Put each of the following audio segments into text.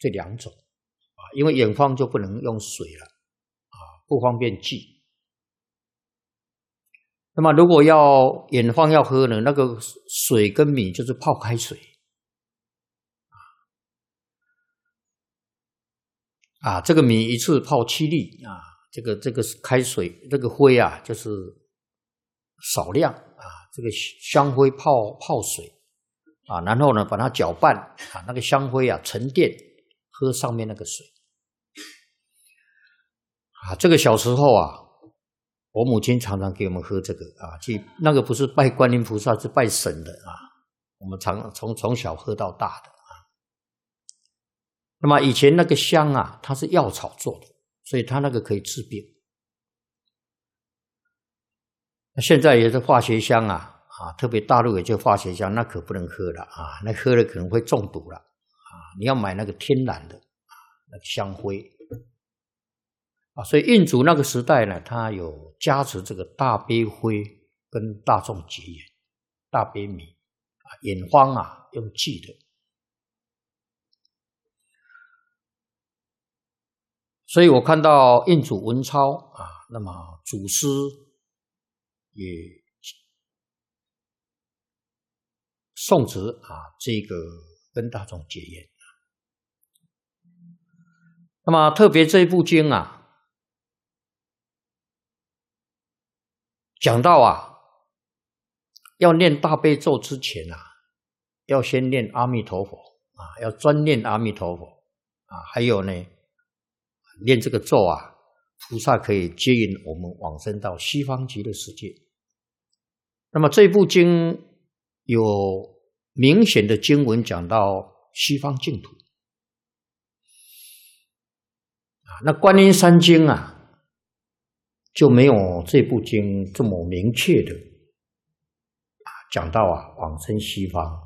这2种啊，因为远方就不能用水了啊，不方便祭。那么如果要远方要喝呢，那个水跟米就是泡开水啊，这个米一次泡7粒啊，这个开水这个灰啊就是少量啊，这个香灰泡水啊，然后呢把它搅拌啊，那个香灰啊沉淀，喝上面那个水啊。这个小时候啊，我母亲常常给我们喝这个啊，那个不是拜观音菩萨，是拜神的啊。我们从小喝到大的啊。那么以前那个香啊，它是药草做的，所以它那个可以治病。现在也是化学香啊。特别大陆也就化学香，那可不能喝了啊，那喝了可能会中毒了啊！你要买那个天然的啊，那个香灰啊。所以印祖那个时代呢，它有加持这个大悲灰跟大众结缘，大悲米啊，远方啊用祭的。所以我看到印祖文钞啊，那么祖师也宋词啊，这个跟大众结缘。那么特别这一部经啊，讲到啊，要念大悲咒之前啊，要先念阿弥陀佛啊，要专念阿弥陀佛啊，还有呢，念这个咒啊，菩萨可以接引我们往生到西方极乐世界。那么这部经有明显的经文讲到西方净土啊，那观音山经啊就没有这部经这么明确的讲到啊往生西方，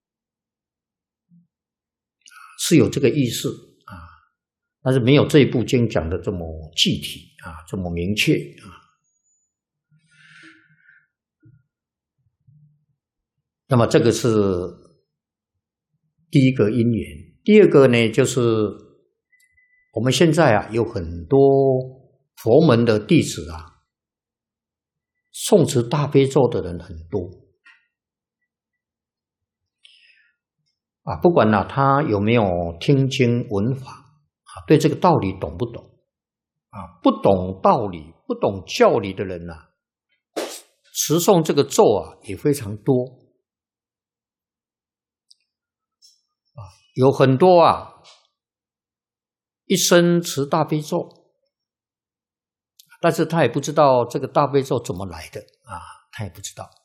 是有这个意思啊，但是没有这部经讲的这么具体啊，这么明确啊。那么这个是第一个因缘。第二个呢，就是我们现在啊有很多佛门的弟子啊，诵持大悲咒的人很多啊，不管他有没有听经闻法啊，对这个道理懂不懂啊？不懂道理、不懂教理的人啊，持诵这个咒啊也非常多。有很多啊，一生持大悲咒，但是他也不知道这个大悲咒怎么来的啊，他也不知道。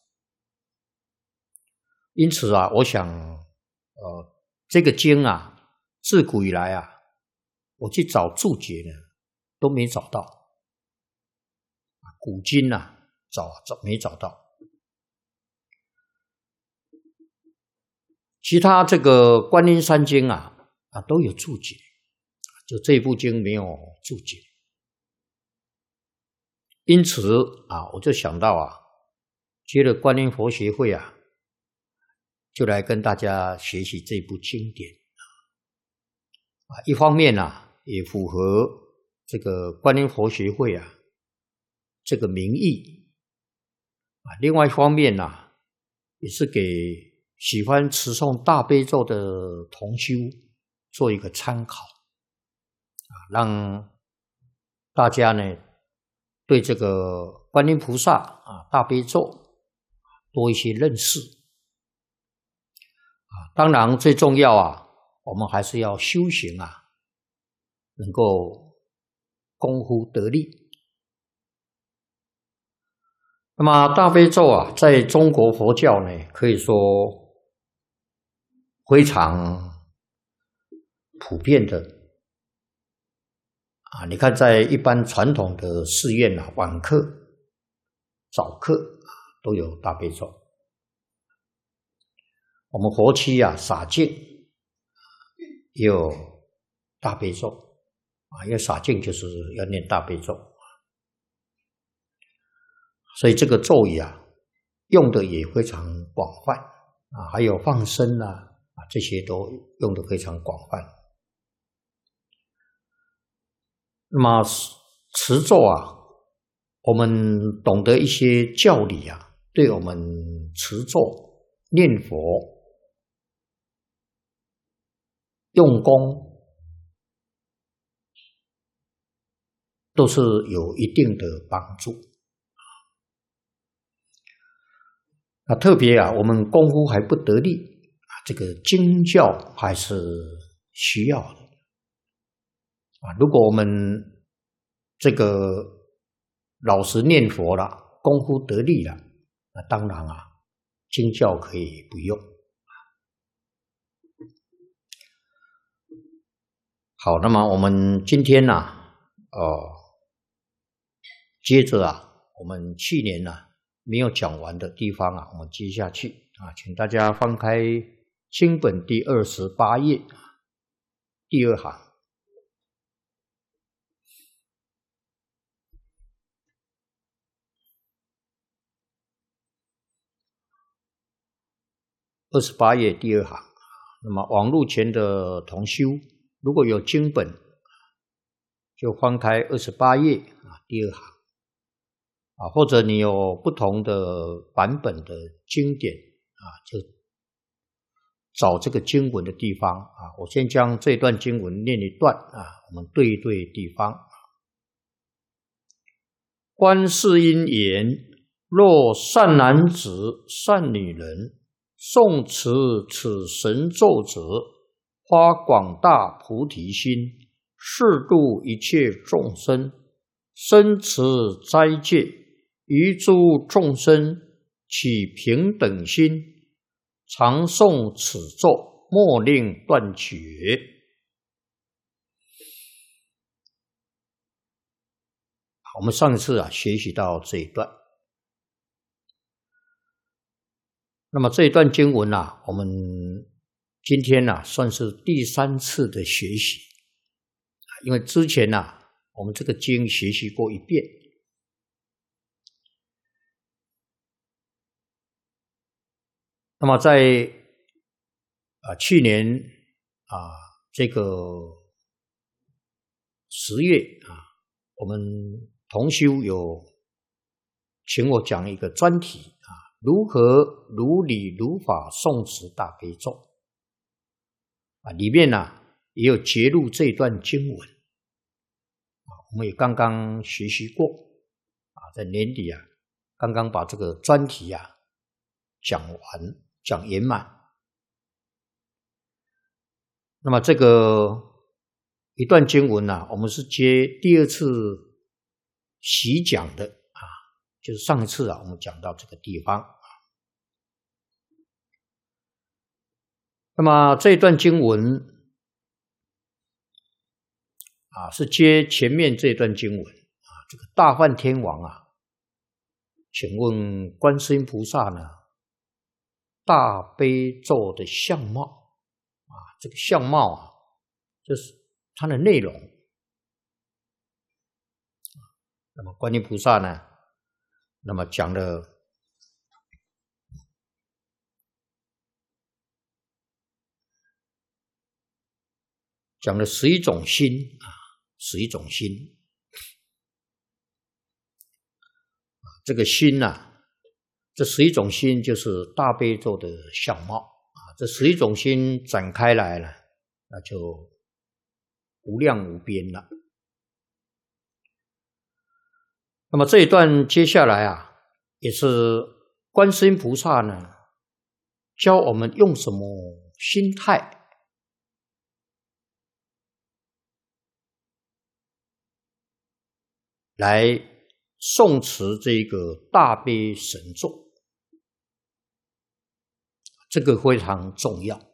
因此啊，我想，这个经啊，自古以来啊，我去找注解呢，都没找到。古今啊，没找到。其他这个观音山经啊都有注解，就这部经没有注解。因此啊，我就想到啊，接了观音佛学会啊，就来跟大家学习这部经典啊。一方面啊，也符合这个观音佛学会啊这个名义啊；另外一方面啊，也是给喜欢持诵大悲咒的同修做一个参考啊，让大家呢对这个观音菩萨啊大悲咒多一些认识啊。当然最重要啊，我们还是要修行啊，能够功夫得力。那么大悲咒啊，在中国佛教呢，可以说非常普遍的啊！你看，在一般传统的寺院啊，晚课、早课都有大悲咒。我们佛七啊，洒净也有大悲咒啊，因为洒净就是要念大悲咒，所以这个咒语啊，用的也非常广泛啊，还有放生啊。这些都用得非常广泛那么持咒啊，我们懂得一些教理啊，对我们持咒、念佛、用功都是有一定的帮助。特别啊，我们功夫还不得力啊，这个经教还是需要的啊。如果我们这个老实念佛了，功夫得力了，那当然啊，经教可以不用。好，那么我们今天呢，接着啊，我们去年呢没有讲完的地方啊，我们接下去啊，请大家翻开经本第28页，第2行。28页第2行。那么网络前的同修，如果有经本，就翻开28页啊，第2行啊，或者你有不同的版本的经典啊，就找这个经文的地方啊。我先将这段经文念一段啊，我们对一对地方。观世音言：若善男子、善女人诵持此神咒者，发广大菩提心，誓度一切众生，生持斋戒，于诸众生起平等心，常诵此咒，莫令断绝。我们上一次啊学习到这一段，那么这一段经文啊，我们今天啊算是第3次的学习，因为之前啊我们这个经学习过一遍。那么在去年这个10月啊，我们同修有请我讲一个专题啊，如何如理如法诵持大悲咒啊，里面也有节录这一段经文啊，我们也刚刚学习过啊，在年底啊，刚刚把这个专题啊讲完，讲圆满。那么这个一段经文我们是接第2次习讲的啊，就是上一次我们讲到这个地方。那么这一段经文是接前面这段经文这个大梵天王请问观世音菩萨呢，大悲咒的相貌这个相貌就是它的内容。那么观音菩萨呢，那么讲了11种心11种心这个心这11种心就是大悲咒的相貌这11种心展开来了，那就无量无边了。那么这一段接下来也是观世音菩萨呢教我们用什么心态来诵持这个大悲神咒，这个非常重要。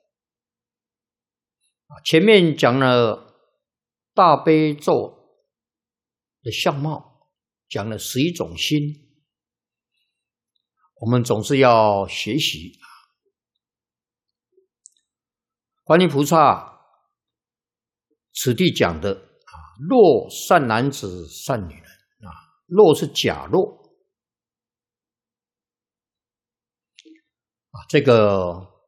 前面讲了大悲咒的相貌，讲了11种心，我们总是要学习。观音菩萨此地讲的若善男子善女人若是假若这个